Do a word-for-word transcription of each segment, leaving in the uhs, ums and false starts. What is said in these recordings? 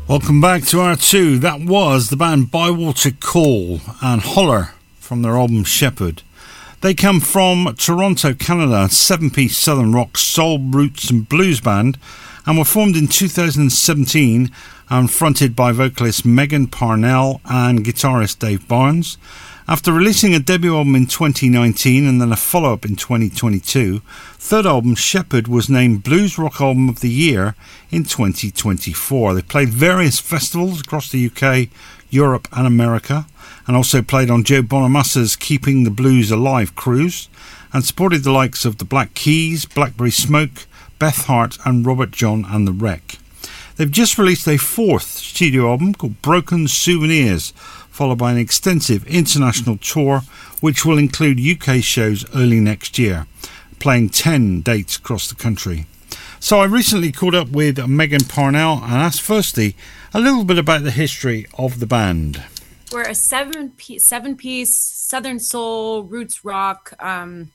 Welcome back to R two. That was the band Bywater Call and Holler from their album Shepherd. They come from Toronto, Canada, a seven-piece southern rock, soul, roots and blues band, and were formed in two thousand seventeen and fronted by vocalist Megan Parnell and guitarist Dave Barnes. After releasing a debut album in twenty nineteen and then a follow-up in twenty twenty-two, third album Shepherd was named Blues Rock Album of the Year in twenty twenty-four. They played various festivals across the U K, Europe and America, and also played on Joe Bonamassa's Keeping the Blues Alive cruise, and supported the likes of the Black Keys, Blackberry Smoke, Beth Hart and Robert John and the Wreck. They've just released a fourth studio album called Broken Souvenirs, followed by an extensive international tour which will include U K shows early next year, playing ten dates across the country. So I recently caught up with Megan Parnell and asked firstly a little bit about the history of the band. We're a seven piece, seven piece Southern soul, roots rock, um,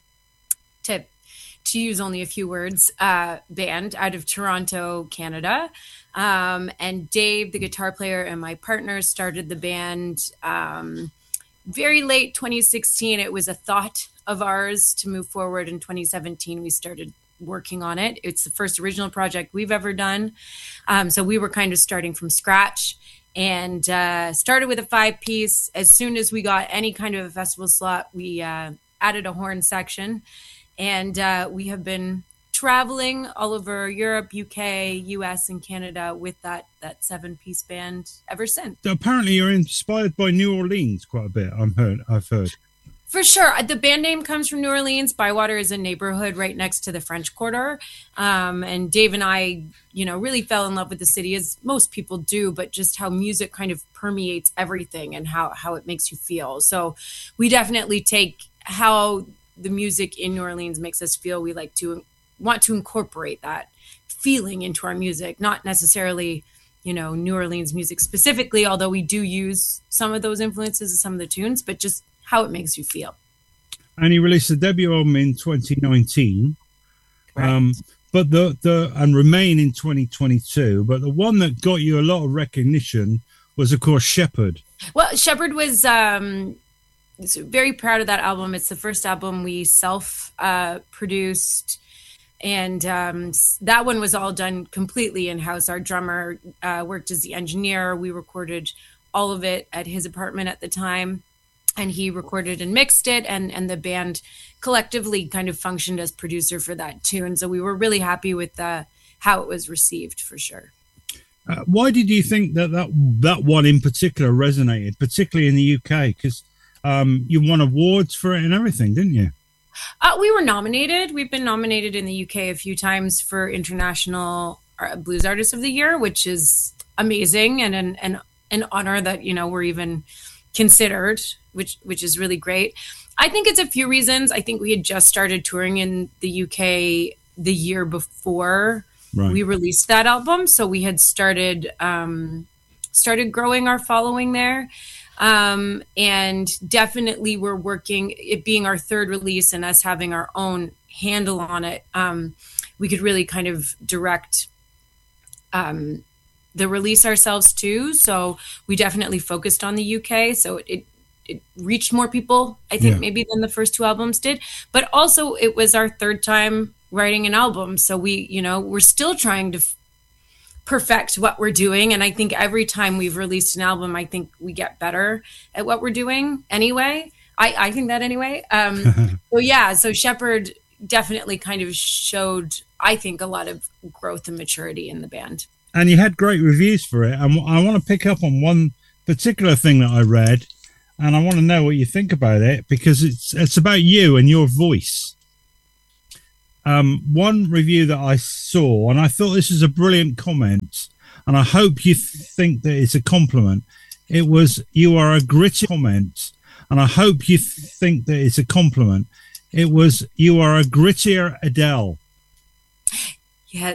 to, to use only a few words, uh, band out of Toronto, Canada. Um, and Dave, the guitar player and my partner, started the band um, very late twenty sixteen. It was a thought of ours to move forward. In twenty seventeen, we started working on it. It's the first original project we've ever done. Um, so we were kind of starting from scratch and uh, started with a five piece. As soon as we got any kind of a festival slot, we uh, added a horn section, and uh, we have been traveling all over Europe, U K, U S, and Canada with that that seven-piece band ever since. So apparently you're inspired by New Orleans quite a bit, I've heard. I've heard. For sure. The band name comes from New Orleans. Bywater is a neighborhood right next to the French Quarter. Um, and Dave and I, you know, really fell in love with the city, as most people do, but just how music kind of permeates everything and how, how it makes you feel. So we definitely take how the music in New Orleans makes us feel. We like to want to incorporate that feeling into our music, not necessarily, you know, New Orleans music specifically, although we do use some of those influences in some of the tunes, but just how it makes you feel. And he released a debut album in twenty nineteen, right. um, but the, the and Remain in twenty twenty-two, but the one that got you a lot of recognition was, of course, Shepherd. Well, Shepherd was um, very proud of that album. It's the first album we self-produced. Uh, And um, that one was all done completely in-house. Our drummer uh, worked as the engineer. We recorded all of it at his apartment at the time, and he recorded and mixed it, and, and the band collectively kind of functioned as producer for that tune. So we were really happy with uh, how it was received, for sure. Uh, why did you think that, that that one in particular resonated, particularly in the U K? Because um, you won awards for it and everything, didn't you? Uh, we were nominated. We've been nominated in the U K a few times for International Blues Artist of the Year, which is amazing, and an an, an honor that, you know, we're even considered, which which is really great. I think it's a few reasons. I think we had just started touring in the U K the year before right. we released that album, so we had started um, started growing our following there. Um, and definitely we're working, it being our third release and us having our own handle on it. Um, we could really kind of direct, um, the release ourselves too. So we definitely focused on the U K. So it, it reached more people, I think, yeah. maybe than the first two albums did, but also it was our third time writing an album. So we, you know, we're still trying to f- perfect what we're doing. And I think every time we've released an album, I think we get better at what we're doing anyway. I, I think that anyway. Um, so yeah, so Shepherd definitely kind of showed, I think, a lot of growth and maturity in the band. And you had great reviews for it. And I want to pick up on one particular thing that I read, and I want to know what you think about it, because it's it's about you and your voice. Um, one review that I saw, and I thought this is a brilliant comment, and I hope you th- think that it's a compliment. It was, you are a gritty comment, and I hope you th- think that it's a compliment. It was, you are a grittier Adele.